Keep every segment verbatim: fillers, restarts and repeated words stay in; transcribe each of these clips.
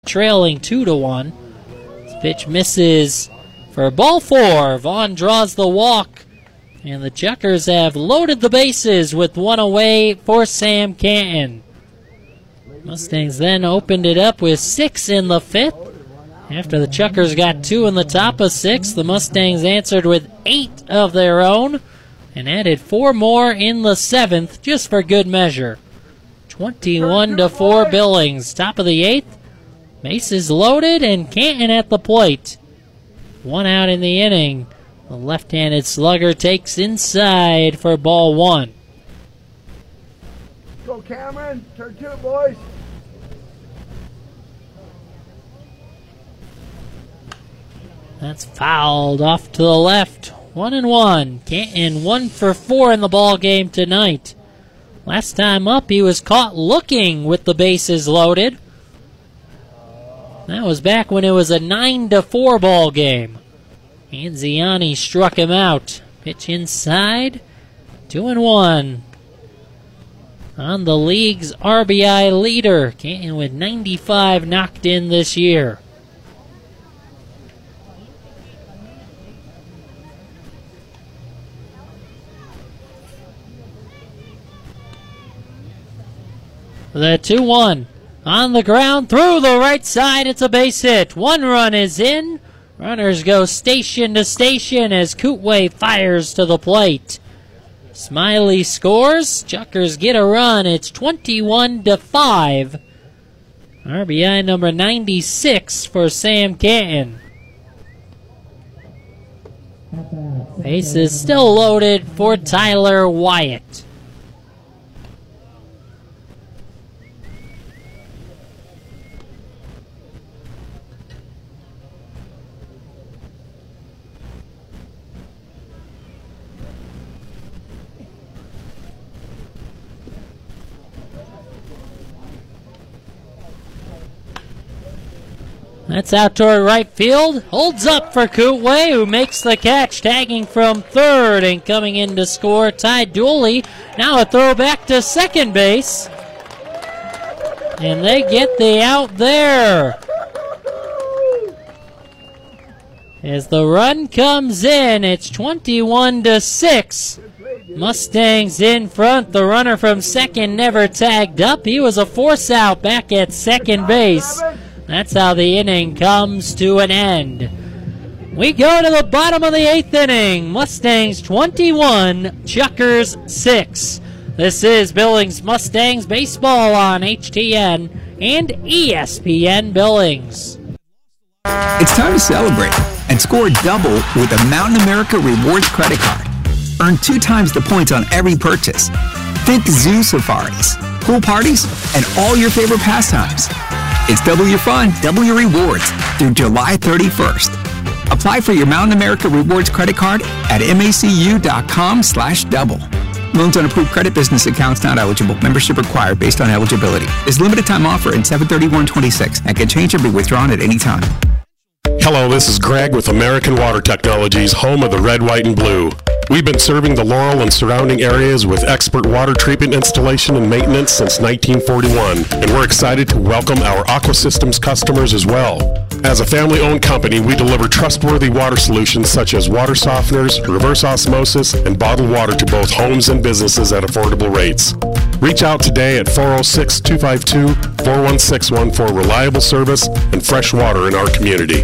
trailing two to one. This pitch misses for ball four. Vaughn draws the walk, and the Chuckers have loaded the bases with one away for Sam Canton. Mustangs then opened it up with six in the fifth. After the Chuckers got two in the top of six, the Mustangs answered with eight of their own and added four more in the seventh just for good measure. twenty-one to four Billings. Top of the eighth. Bases loaded and Canton at the plate. One out in the inning. The left-handed slugger takes inside for ball one. Go Cameron, turn two, boys. That's fouled off to the left. One and one. Canton one for four in the ball game tonight. Last time up, he was caught looking with the bases loaded. That was back when it was a nine to four ball game. Anziani struck him out. Pitch inside. Two and one. On the league's R B I leader. Canton with ninety-five knocked in this year. The two one. On the ground, through the right side, it's a base hit. One run is in. Runners go station to station as Kootway fires to the plate. Smiley scores. Chuckers get a run. It's twenty-one to five. R B I number ninety-six for Sam Canton. Base is still loaded for Tyler Wyatt. That's out toward right field. Holds up for Kootway, who makes the catch, tagging from third and coming in to score. Ty Dooley. Now a throw back to second base. And they get the out there. As the run comes in, it's twenty-one to six. Mustangs in front. The runner from second never tagged up. He was a force out back at second base. That's how the inning comes to an end. We go to the bottom of the eighth inning. Mustangs twenty-one, Chuckers six. This is Billings Mustangs baseball on H T N and E S P N Billings. It's time to celebrate and score double with a Mountain America Rewards credit card. Earn two times the points on every purchase. Think zoo safaris, pool parties, and all your favorite pastimes. It's double your fun, double your rewards through July thirty-first. Apply for your Mountain America Rewards credit card at macu.com slash double. Loans on approved credit business accounts not eligible. Membership required based on eligibility. This limited time offer in seven thirty-one twenty-six and can change or be withdrawn at any time. Hello, this is Greg with American Water Technologies, home of the red, white, and blue. We've been serving the Laurel and surrounding areas with expert water treatment installation and maintenance since nineteen forty-one, and we're excited to welcome our Aqua Systems customers as well. As a family-owned company, we deliver trustworthy water solutions such as water softeners, reverse osmosis, and bottled water to both homes and businesses at affordable rates. Reach out today at four oh six, two five two, four one six one for reliable service and fresh water in our community.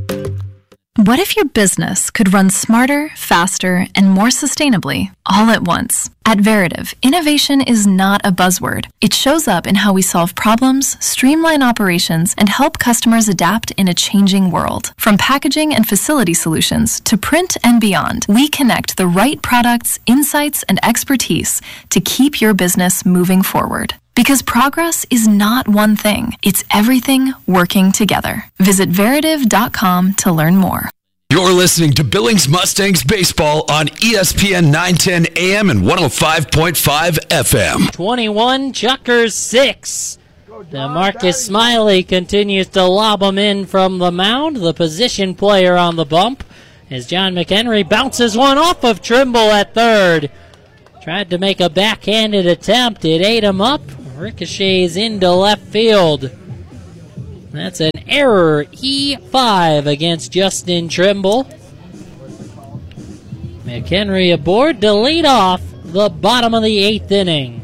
What if your business could run smarter, faster, and more sustainably all at once? At Veritiv, innovation is not a buzzword. It shows up in how we solve problems, streamline operations, and help customers adapt in a changing world. From packaging and facility solutions to print and beyond, we connect the right products, insights, and expertise to keep your business moving forward. Because progress is not one thing, it's everything working together. Visit Veritiv dot com to learn more. You're listening to Billings Mustangs Baseball on E S P N nine ten A M and one oh five point five F M. twenty-one, Chuckers six. The Marcus Smiley continues to lob them in from the mound. The position player on the bump as John McHenry bounces one off of Trimble at third. Tried to make a backhanded attempt. It ate him up. Ricochets into left field. That's an error, E five against Justin Trimble. McHenry aboard to lead off the bottom of the eighth inning.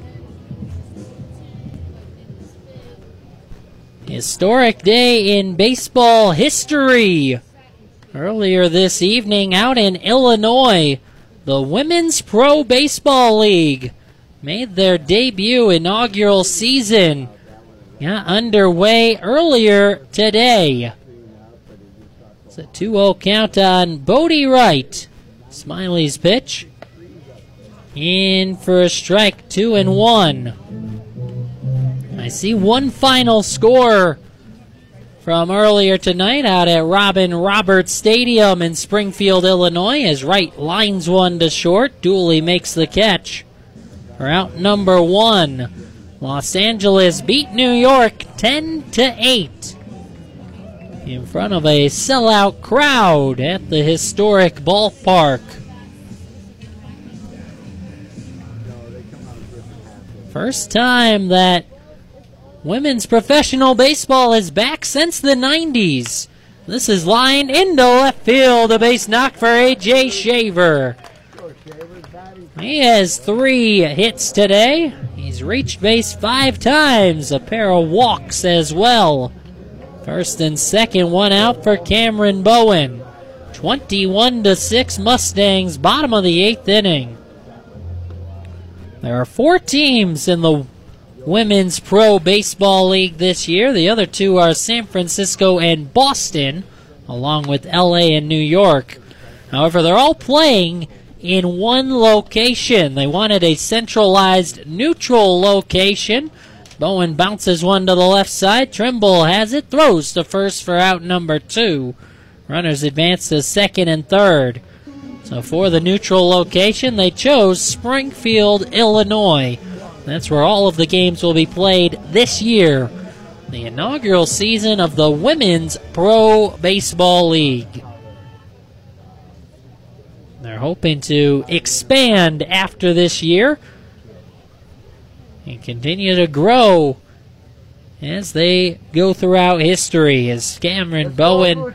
Historic day in baseball history. Earlier this evening out in Illinois, the Women's Pro Baseball League made their debut inaugural season. Got underway earlier today. It's a two oh count on Bodie Wright. Smiley's pitch. In for a strike, two and one. I see one final score from earlier tonight out at Robin Roberts Stadium in Springfield, Illinois, as Wright lines one to short. Dooley makes the catch for out number one. Los Angeles beat New York ten to eight in front of a sellout crowd at the historic ballpark. First time that women's professional baseball is back since the nineties. This is lined into left field. A base knock for A J Shaver. He has three hits today. He's reached base five times. A pair of walks as well. First and second, one out for Cameron Bowen. twenty-one to six Mustangs, bottom of the eighth inning. There are four teams in the Women's Pro Baseball League this year. The other two are San Francisco and Boston, along with L A and New York. However, they're all playing in one location. They wanted a centralized, neutral location. Bowen bounces one to the left side. Trimble has it, throws to first for out number two. Runners advance to second and third. So for the neutral location, they chose Springfield, Illinois. That's where all of the games will be played this year. The inaugural season of the Women's Pro Baseball League. They're hoping to expand after this year and continue to grow as they go throughout history. As Cameron Bowen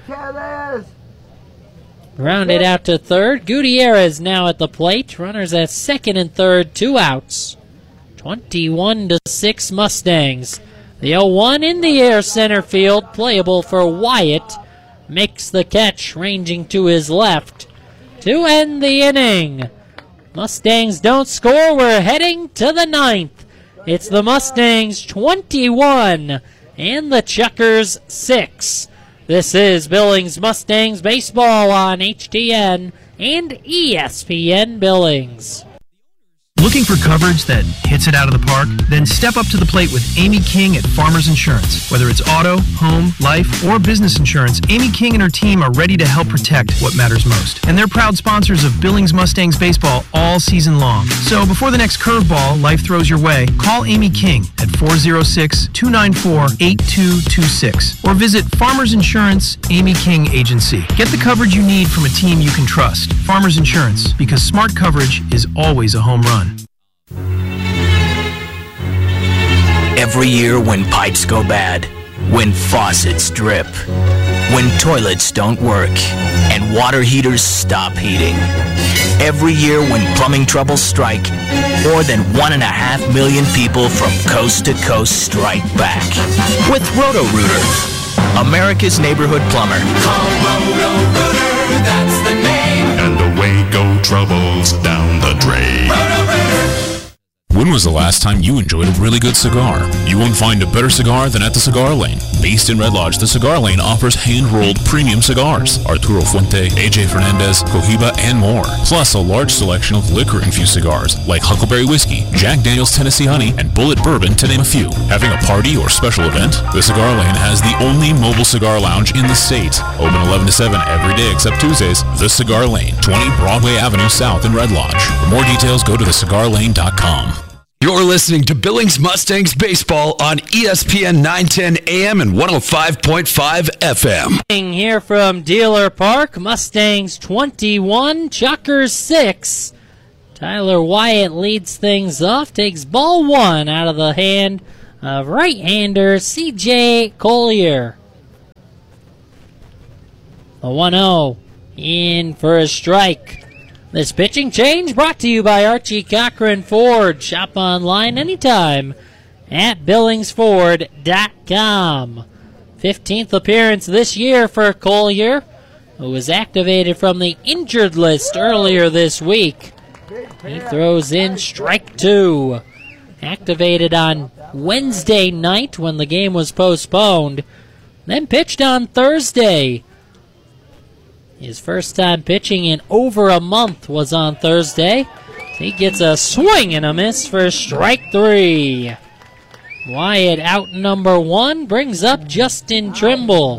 grounded out to third. Gutierrez now at the plate. Runners at second and third, two outs. twenty-one to six Mustangs. The oh one in the air center field, playable for Wyatt. Makes the catch, ranging to his left to end the inning. Mustangs don't score. We're heading to the ninth. It's the Mustangs twenty-one and the Chuckers six. This is Billings Mustangs baseball on H T N and E S P N Billings. Looking for coverage that hits it out of the park? Then step up to the plate with Amy King at Farmers Insurance. Whether it's auto, home, life, or business insurance, Amy King and her team are ready to help protect what matters most. And they're proud sponsors of Billings Mustangs baseball all season long. So before the next curveball life throws your way, call Amy King at four oh six, two nine four, eight two two six or visit Farmers Insurance Amy King Agency. Get the coverage you need from a team you can trust. Farmers Insurance, because smart coverage is always a home run. Every year when pipes go bad, when faucets drip, when toilets don't work, and water heaters stop heating. Every year when plumbing troubles strike, more than one and a half million people from coast to coast strike back. With Roto-Rooter, America's neighborhood plumber. Call Roto-Rooter, that's the name. And away go troubles down the drain. Roto-Rooter. When was the last time you enjoyed a really good cigar? You won't find a better cigar than at the Cigar Lane. Based in Red Lodge, the Cigar Lane offers hand-rolled premium cigars. Arturo Fuente, A J Fernandez, Cohiba, and more. Plus a large selection of liquor-infused cigars like Huckleberry Whiskey, Jack Daniel's Tennessee Honey, and Bullet Bourbon, to name a few. Having a party or special event? The Cigar Lane has the only mobile cigar lounge in the state. Open eleven to seven every day except Tuesdays. The Cigar Lane, twenty Broadway Avenue South in Red Lodge. For more details, go to the cigar lane dot com. You're listening to Billings Mustangs baseball on E S P N nine ten A M and one oh five point five F M. Here from Dealer Park, Mustangs twenty-one, Chuckers six. Tyler Wyatt leads things off, takes ball one out of the hand of right-hander C J Collier. A one oh in for a strike. This pitching change brought to you by Archie Cochran Ford. Shop online anytime at billings ford dot com. fifteenth appearance this year for Collier, who was activated from the injured list earlier this week. He throws in strike two. Activated on Wednesday night when the game was postponed, then pitched on Thursday. His first time pitching in over a month was on Thursday. He gets a swing and a miss for strike three. Wyatt out number one, brings up Justin Trimble.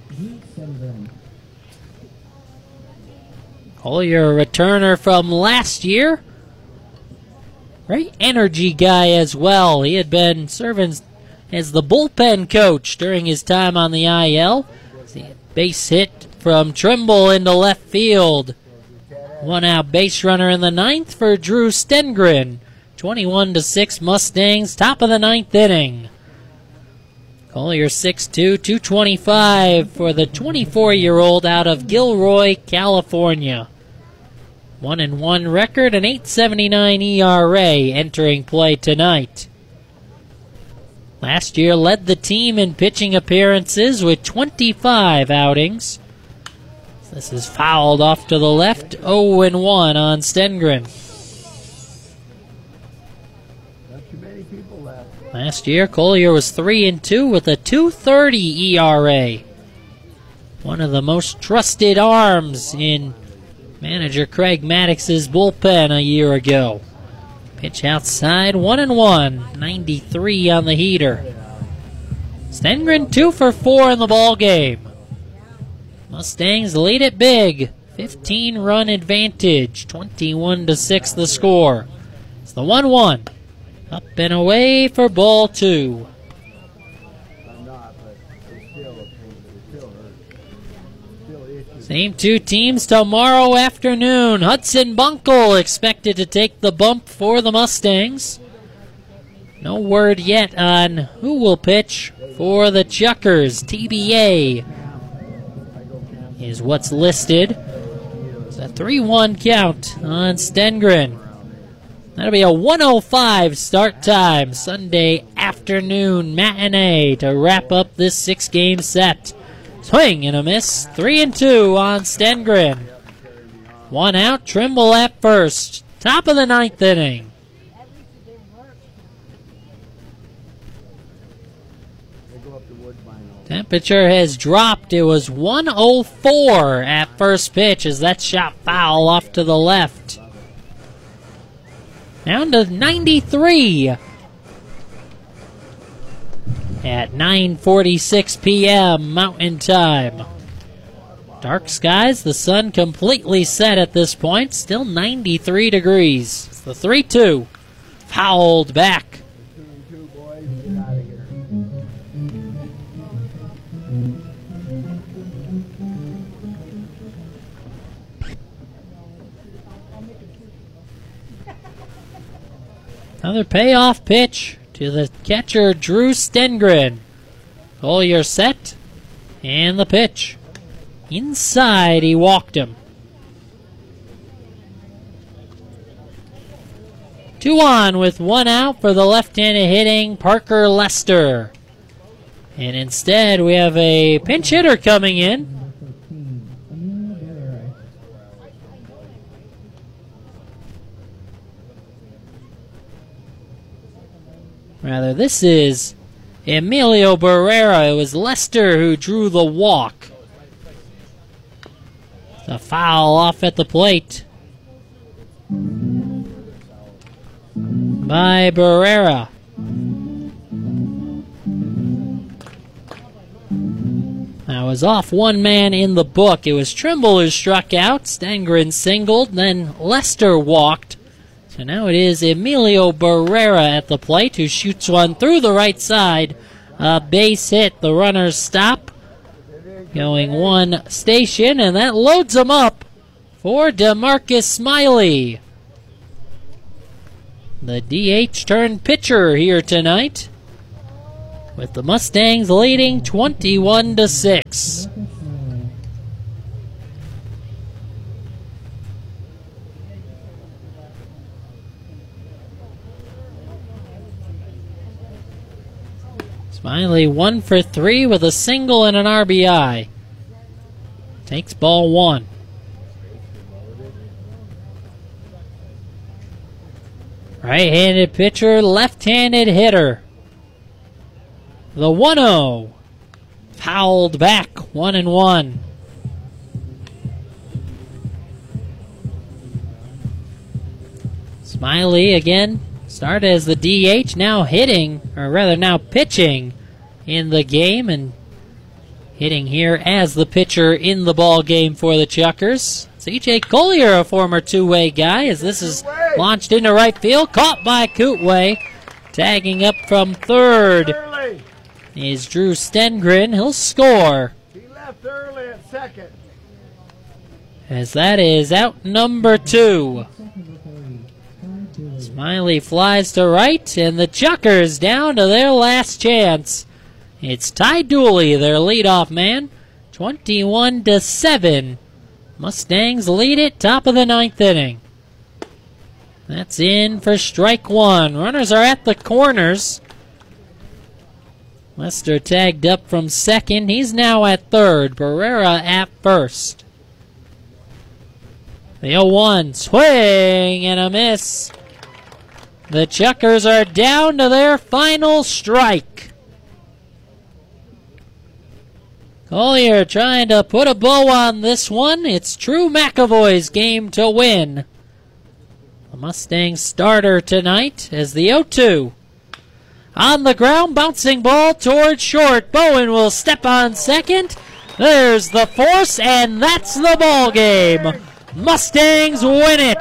Collier, a returner from last year. Great energy guy as well. He had been serving as the bullpen coach during his time on the I L. Base hit from Trimble into left field. One out base runner in the ninth for Drew Stengren. twenty-one to six Mustangs, top of the ninth inning. Collier six two, two twenty-five for the twenty-four-year-old out of Gilroy, California. One and one record, an eight seventy-nine E R A entering play tonight. Last year led the team in pitching appearances with twenty-five outings. This is fouled off to the left, oh and one on Stengren. Last year, Collier was three and two with a two thirty E R A. One of the most trusted arms in manager Craig Maddox's bullpen a year ago. Pitch outside, one and one, ninety-three on the heater. Stengren two for four in the ball game. Mustangs lead it big, fifteen run advantage, twenty-one to six the score. It's the one one. Up and away for ball two. Same two teams tomorrow afternoon. Hudson Bunkle expected to take the bump for the Mustangs. No word yet on who will pitch for the Chuckers. T B A is what's listed. It's a three one count on Stengren. That'll be a one oh five start time. Sunday afternoon matinee to wrap up this six-game set. Swing and a miss. Three and two on Stengren. One out. Trimble at first. Top of the ninth inning. Temperature has dropped. It was one oh four at first pitch as that shot foul off to the left. Down to ninety-three at nine forty-six p.m. Mountain Time. Dark skies, the sun completely set at this point, still ninety-three degrees. It's the three two. Fouled back. Another payoff pitch to the catcher, Drew Stengren. Collier set, and the pitch. Inside, he walked him. Two on with one out for the left-handed hitting Parker Lester. And instead, we have a pinch hitter coming in. Rather, this is Emilio Barrera. It was Lester who drew the walk. The foul off at the plate by Barrera. That was off one man in the book. It was Trimble who struck out. Stengren singled, then Lester walked. So now it is Emilio Barrera at the plate who shoots one through the right side. A base hit. The runners stop. Going one station, and that loads them up for DeMarcus Smiley. The D H turned pitcher here tonight, with the Mustangs leading twenty-one to six. Smiley one for three with a single and an R B I. Takes ball one. Right-handed pitcher, left-handed hitter. The one oh. Fouled back, one and one. Smiley again, started as the D H, now hitting, or rather now pitching in the game, and hitting here as the pitcher in the ball game for the Chuckers. C J Collier, a former two-way guy, as this is launched into right field, caught by Kootway. Tagging up from third is Drew Stengren. He'll score. He left early at second. As that is out number two. Smiley flies to right, and the Chuckers down to their last chance. It's Ty Dooley, their leadoff man. twenty-one to seven. Mustangs lead it, top of the ninth inning. That's in for strike one. Runners are at the corners. Lester tagged up from second. He's now at third. Barrera at first. The oh one, swing and a miss. The Chuckers are down to their final strike. Collier trying to put a bow on this one. It's Drew McAvoy's game to win. The Mustangs starter tonight as the oh two. On the ground, bouncing ball towards short. Bowen will step on second. There's the force, and that's the ball game. Mustangs win it.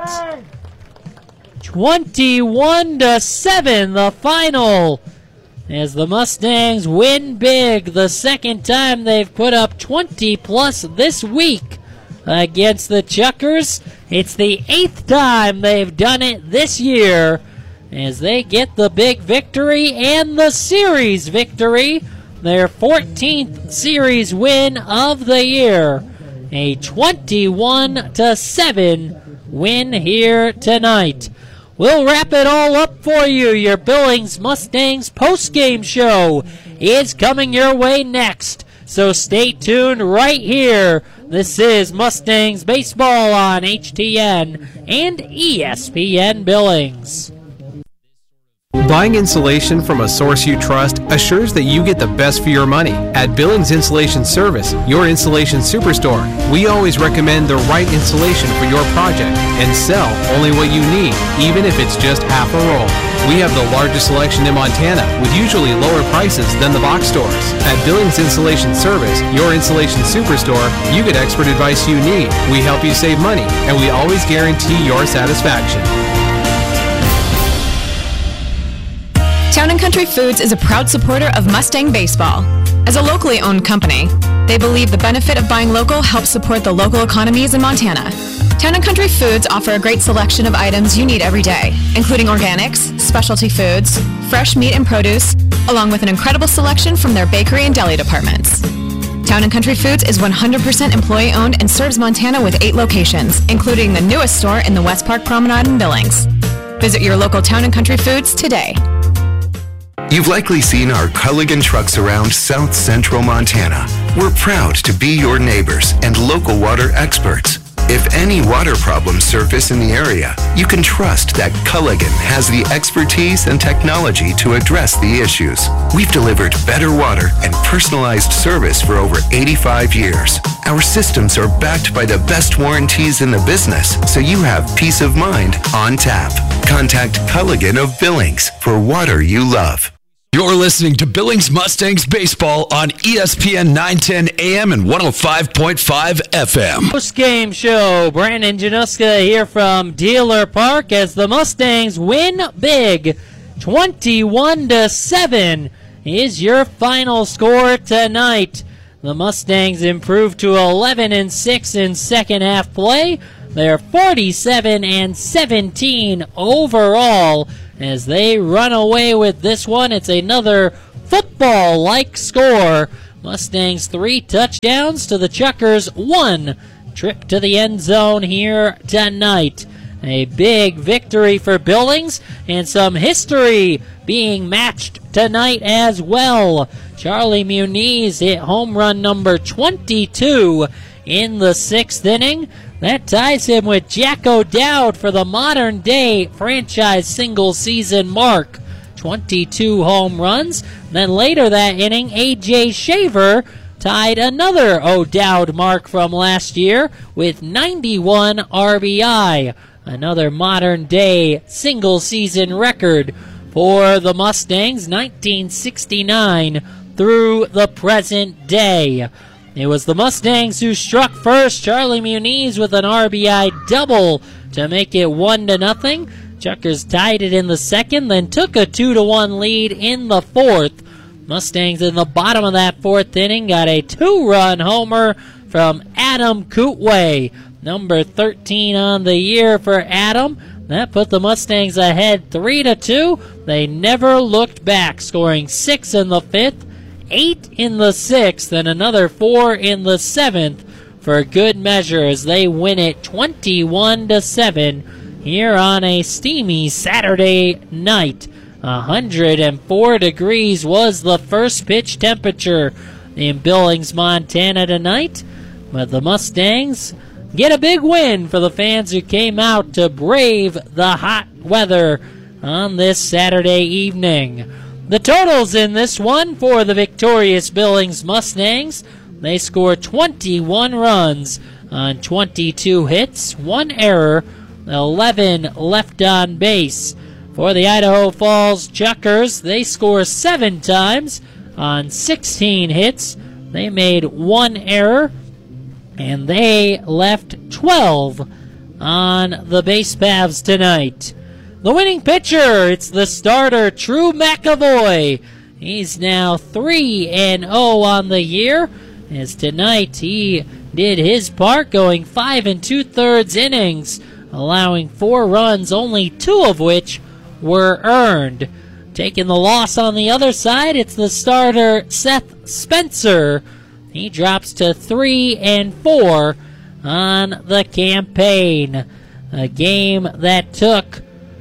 twenty-one to seven, the final. As the Mustangs win big, the second time they've put up twenty plus this week against the Chuckers. It's the eighth time they've done it this year as they get the big victory and the series victory. Their fourteenth series win of the year. A twenty-one to seven win here tonight. We'll wrap it all up for you. Your Billings Mustangs post-game show is coming your way next. So stay tuned right here. This is Mustangs Baseball on H T N and E S P N Billings. Buying insulation from a source you trust assures that you get the best for your money. At Billings Insulation Service, your insulation superstore, we always recommend the right insulation for your project and sell only what you need, even if it's just half a roll. We have the largest selection in Montana with usually lower prices than the box stores. At Billings Insulation Service, your insulation superstore, you get expert advice you need. We help you save money, and we always guarantee your satisfaction. Town and Country Foods is a proud supporter of Mustang Baseball. As a locally owned company, they believe the benefit of buying local helps support the local economies in Montana. Town and Country Foods offer a great selection of items you need every day, including organics, specialty foods, fresh meat and produce, along with an incredible selection from their bakery and deli departments. Town and Country Foods is one hundred percent employee-owned and serves Montana with eight locations, including the newest store in the West Park Promenade in Billings. Visit your local Town and Country Foods today. You've likely seen our Culligan trucks around South Central Montana. We're proud to be your neighbors and local water experts. If any water problems surface in the area, you can trust that Culligan has the expertise and technology to address the issues. We've delivered better water and personalized service for over eighty-five years. Our systems are backed by the best warranties in the business, so you have peace of mind on tap. Contact Culligan of Billings for water you love. You're listening to Billings Mustangs Baseball on E S P N nine ten A M and one oh five point five F M. Post-game show. Brandon Januska here from Dealer Park as the Mustangs win big. twenty-one to seven is your final score tonight. The Mustangs improved to eleven and six in second half play. They're forty-seven and seventeen overall as they run away with this one. It's another football-like score. Mustangs three touchdowns to the Chuckers one trip to the end zone here tonight. A big victory for Billings, and some history being matched tonight as well. Charlie Muniz hit home run number twenty-two in the sixth inning. That ties him with Jack O'Dowd for the modern-day franchise single-season mark. twenty-two home runs. Then later that inning, A J Shaver tied another O'Dowd mark from last year with ninety-one R B I. Another modern-day single-season record for the Mustangs, nineteen sixty-nine through the present day. It was the Mustangs who struck first. Charlie Muniz with an R B I double to make it one to nothing. Chuckers tied it in the second, then took a two to one lead in the fourth. Mustangs in the bottom of that fourth inning got a two-run homer from Adam Kootway. Number thirteen on the year for Adam. That put the Mustangs ahead three to two. They never looked back, scoring six in the fifth, eight in the sixth, and another four in the seventh for good measure as they win it twenty-one to seven here on a steamy Saturday night. one hundred four degrees was the first pitch temperature in Billings, Montana tonight, but the Mustangs get a big win for the fans who came out to brave the hot weather on this Saturday evening. The totals in this one for the victorious Billings Mustangs: they scored twenty-one runs on twenty-two hits, one error, eleven left on base. For the Idaho Falls Chuckers, they score seven times on sixteen hits. They made one error, and they left twelve on the base paths tonight. The winning pitcher, it's the starter, True McAvoy. He's now three and oh on the year, as tonight he did his part, going five and two-thirds innings, allowing four runs, only two of which were earned. Taking the loss on the other side, it's the starter, Seth Spencer. He drops to three and four on the campaign. A game that took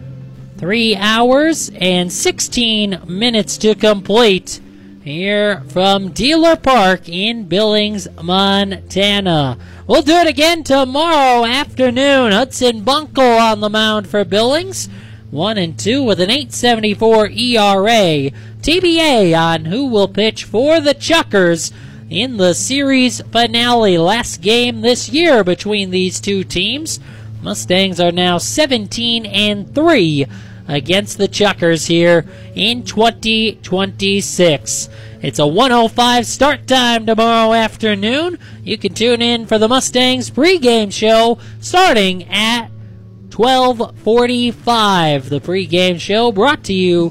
three hours and sixteen minutes to complete here from Dealer Park in Billings, Montana. We'll do it again tomorrow afternoon. Hudson Bunkle on the mound for Billings. One and two with an eight seventy-four E R A. T B A on who will pitch for the Chuckers in the series finale. Last game this year between these two teams. Mustangs are now seventeen and three against the Chuckers here in twenty twenty-six. It's a one oh five start time tomorrow afternoon. You can tune in for the Mustangs pregame show starting at twelve forty-five. The pregame show brought to you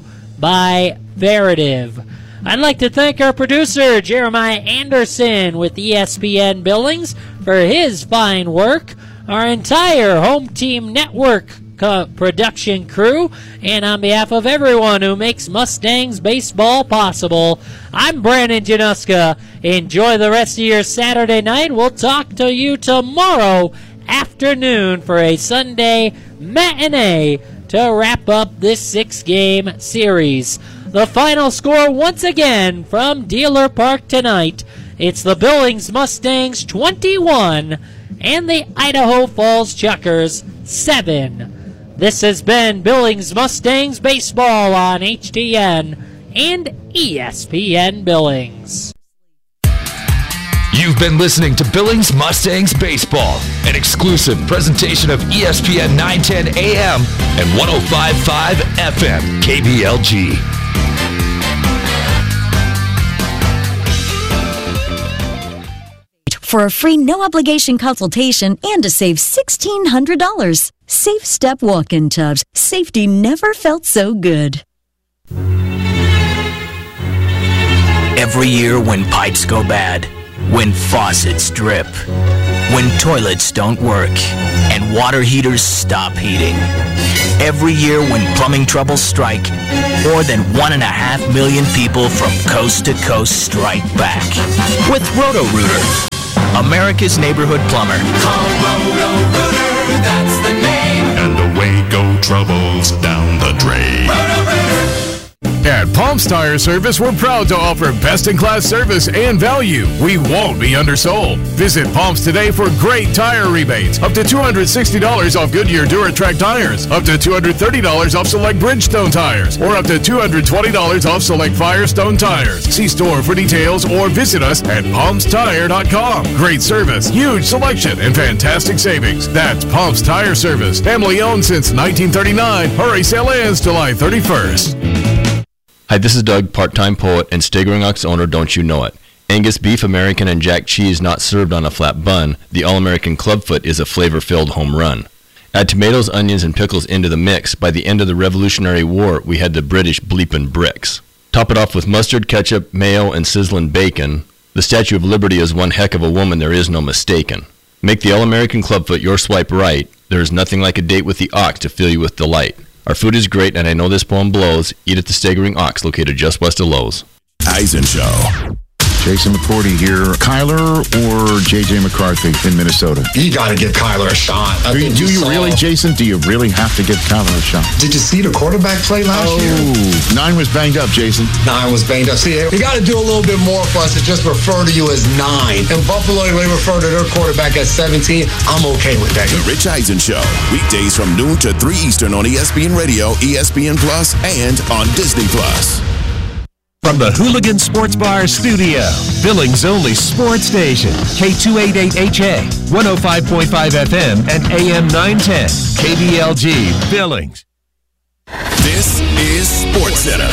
by Veritiv. I'd like to thank our producer, Jeremiah Anderson with E S P N Billings, for his fine work. Our entire home team network co- production crew, and on behalf of everyone who makes Mustangs baseball possible, I'm Brandon Januska. Enjoy the rest of your Saturday night. We'll talk to you tomorrow afternoon for a Sunday matinee to wrap up this six-game series. The final score once again from Dealer Park tonight. It's the Billings Mustangs twenty-one and the Idaho Falls Chuckers seven. This has been Billings Mustangs Baseball on H T N and E S P N Billings. You've been listening to Billings Mustangs Baseball, an exclusive presentation of E S P N nine ten A M and one oh five point five F M K B L G. For a free no-obligation consultation and to save sixteen hundred dollars. Safe Step walk-in tubs. Safety never felt so good. Every year when pipes go bad, when faucets drip, when toilets don't work, and water heaters stop heating. Every year when plumbing troubles strike, more than one and a half million people from coast to coast strike back. With Roto-Rooter, America's neighborhood plumber. Call Roto-Rooter, that's the name. And go troubles down the drain. At Palms Tire Service, we're proud to offer best-in-class service and value. We won't be undersold. Visit Palms today for great tire rebates. Up to two hundred sixty dollars off Goodyear DuraTrack tires. Up to two hundred thirty dollars off select Bridgestone tires. Or up to two hundred twenty dollars off select Firestone tires. See store for details or visit us at palms tire dot com. Great service, huge selection, and fantastic savings. That's Palms Tire Service. Family owned since nineteen thirty-nine. Hurry, sale ends July thirty-first. Hi, this is Doug, part-time poet and Staggering Ox owner, don't you know it. Angus beef, American, and Jack cheese not served on a flat bun. The All-American Clubfoot is a flavor-filled home run. Add tomatoes, onions, and pickles into the mix. By the end of the Revolutionary War, we had the British bleepin' bricks. Top it off with mustard, ketchup, mayo, and sizzling bacon. The Statue of Liberty is one heck of a woman, there is no mistaken. Make the All-American Clubfoot your swipe right. There is nothing like a date with the ox to fill you with delight. Our food is great, and I know this poem blows. Eat at the Staggering Ox, located just west of Lowe's. Eisen Show. Jason McCourty here. Kyler or J J McCarthy in Minnesota? You got to give Kyler a shot. I do think do you saw... really, Jason? Do you really have to give Kyler a shot? Did you see the quarterback play last oh, year? Nine was banged up, Jason. Nine was banged up. See, you got to do a little bit more for us to just refer to you as nine. In Buffalo, they refer to their quarterback as seventeen. I'm okay with that. The Rich Eisen Show. Weekdays from noon to three Eastern on E S P N Radio, E S P N Plus, and on Disney Plus. From the Hooligan Sports Bar studio, Billings' only sports station, K two eighty-eight H A, one oh five point five F M, and A M nine ten, K B L G, Billings. This is SportsCenter.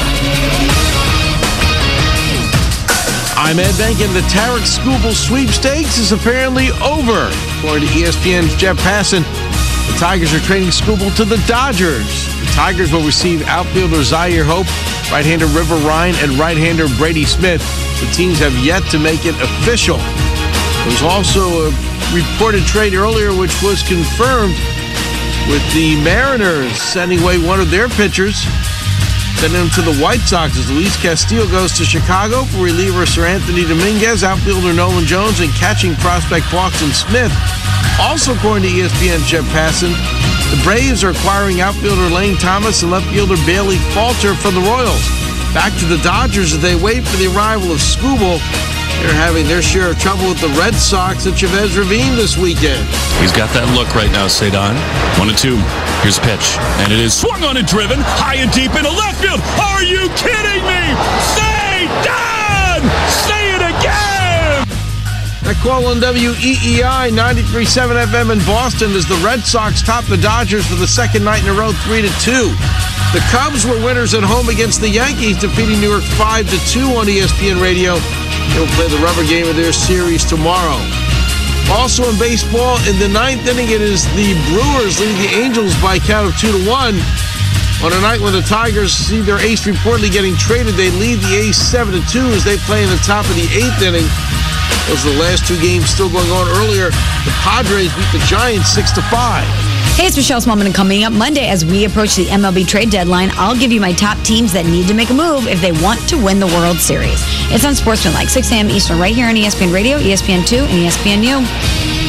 I'm Ed Benkin. The Tarek Skubal sweepstakes is apparently over. According to E S P N's Jeff Passan, the Tigers are trading Skubal to the Dodgers. The Tigers will receive outfielder Zaire Hope, right-hander River Ryan, and right-hander Brady Smith. The teams have yet to make it official. There was also a reported trade earlier which was confirmed with the Mariners sending away one of their pitchers, sending him to the White Sox as Luis Castillo goes to Chicago for reliever Sir Anthony Dominguez, outfielder Nolan Jones, and catching prospect Boston Smith. Also, according to E S P N's Jeff Passan, the Braves are acquiring outfielder Lane Thomas and left fielder Bailey Falter from the Royals. Back to the Dodgers as they wait for the arrival of Skubal. They're having their share of trouble with the Red Sox at Chavez Ravine this weekend. He's got that look right now, Cedon. One and two. Here's a pitch. And it is swung on and driven high and deep into left field. Are you kidding me? Cedon! Say it again! That call on W E E I ninety-three point seven F M in Boston as the Red Sox top the Dodgers for the second night in a row, three to two. The Cubs were winners at home against the Yankees, defeating New York five to two on E S P N Radio. They'll play the rubber game of their series tomorrow. Also in baseball, in the ninth inning, it is the Brewers leading the Angels by a count of two to one. On a night when the Tigers see their ace reportedly getting traded, they lead the A's seven to two as they play in the top of the eighth inning. Those are the last two games still going on earlier. The Padres beat the Giants six to five. Hey, it's Michelle Smallman, and coming up Monday as we approach the M L B trade deadline, I'll give you my top teams that need to make a move if they want to win the World Series. It's on Sportsmanlike, six a.m. Eastern, right here on E S P N Radio, E S P N two, and E S P N U.